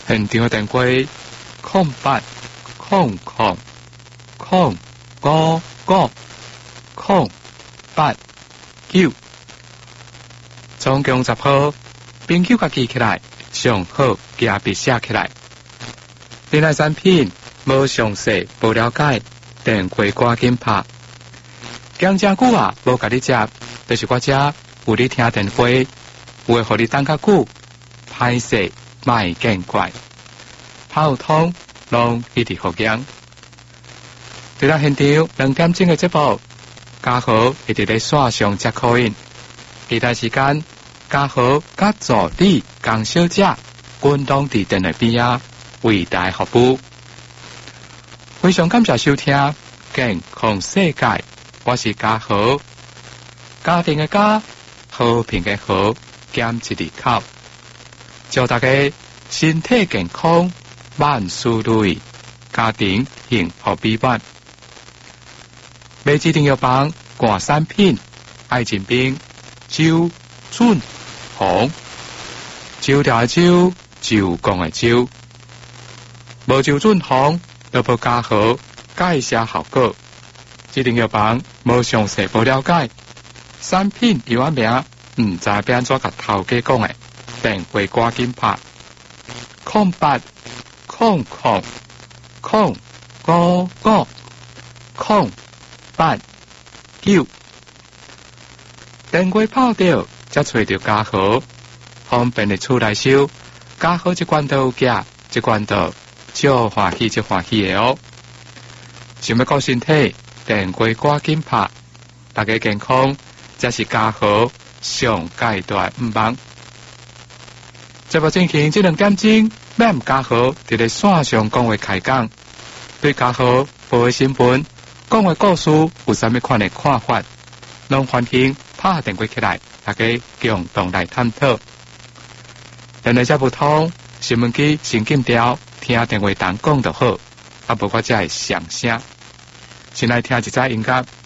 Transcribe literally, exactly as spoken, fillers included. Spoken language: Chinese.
现场的电话空八空空空五五空八九，总共十号，朋友甲记起来，上好加笔写起来。另外产品无详细无了解，电话赶紧拍。讲真久啊，无甲你接，就是我遮有你听电话，有会互你等较久，歹势莫见怪。拍有通，拢一直福养。对咱现场两点钟的节目，嘉豪一直在线上接口音。其他时间，嘉豪甲助理江小姐均拢伫电话边啊，为大家服务。非常感谢收听健康世界，我是嘉豪。家庭的家，和平的和，减一字口。祝大家身体健康，万事如意，家庭幸福美满。买指定药房挂产品，爱情冰、酒、准、红、酒调的酒、酒讲的酒，无酒准红，都无加好，介绍效果。指定药房无详细无了解，产品药啊名唔知要安怎甲头家讲的，电话赶紧拍，空八空空空五五空八九，电话泡到，才找到嘉豪，方便的厝内收。嘉豪这关都有寄，这关都就欢喜就欢喜的哦。想要顾身体，电话赶紧拍，大家健康，这是嘉豪上阶段唔忙。节目进行这两点钟，免嘉豪伫咧线上讲话开讲，对嘉豪报的新闻、讲的故事有啥物款的看法，拢欢迎拍电话起来，大家共同来探讨。电话接不通，新闻机先禁掉，听电话筒讲就好，啊无我才会响声。先来听一则音乐。